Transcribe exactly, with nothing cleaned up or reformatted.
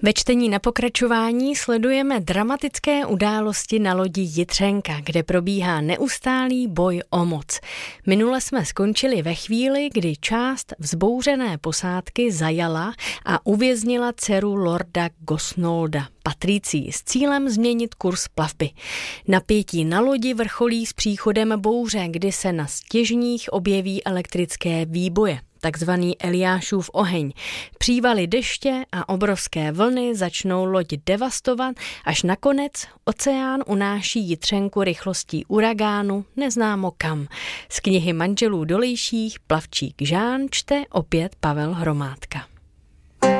Ve čtení na pokračování sledujeme dramatické události na lodi Jitřenka, kde probíhá neustálý boj o moc. Minule jsme skončili ve chvíli, kdy část vzbouřené posádky zajala a uvěznila dceru lorda Gosnolda, Patricii, s cílem změnit kurz plavby. Napětí na lodi vrcholí s příchodem bouře, kdy se na stěžních objeví elektrické výboje, takzvaný Eliášův oheň. Přívaly deště a obrovské vlny začnou loď devastovat, až nakonec oceán unáší Jitřenku rychlostí uragánu neznámo kam. Z knihy manželů Dolejších Plavčík Žán čte opět Pavel Hromádka.